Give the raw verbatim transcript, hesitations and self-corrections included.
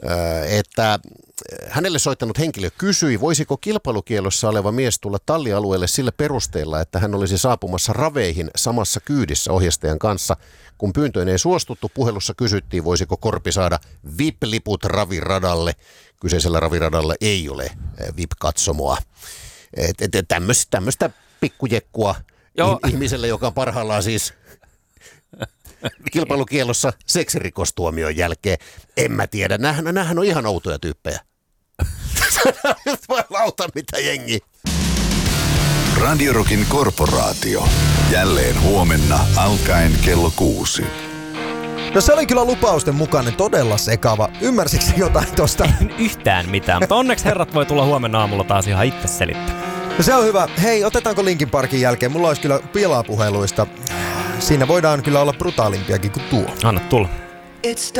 että hänelle soittanut henkilö kysyi, voisiko kilpailukielossa oleva mies tulla tallialueelle sillä perusteella, että hän olisi saapumassa raveihin samassa kyydissä ohjastajan kanssa. Kun pyyntöön ei suostuttu, puhelussa kysyttiin, voisiko Korpi saada V I P-liput raviradalle. Kyseisellä raviradalla ei ole V I P-katsomoa. Tämmöistä pikkujekkua ihmiselle, joka on parhaillaan siis kilpailukielossa seksirikostuomion jälkeen. En mä tiedä. Nämähän, nämähän on ihan outoja tyyppejä. Voi lauta mitä jengi. Radio Rockin korporaatio. Jälleen huomenna alkaen kello kuusi. No se oli kyllä lupausten mukainen todella sekava. Ymmärsikö jotain tosta? En yhtään mitään, mutta onneksi herrat voi tulla huomenna aamulla taas ihan itse selittää. No se on hyvä. Hei, otetaanko Linkin Parkin jälkeen? Mulla olisi kyllä pilapuheluista. Siinä voidaan kyllä olla brutaalimpiakin kuin tuo. Anna tulla.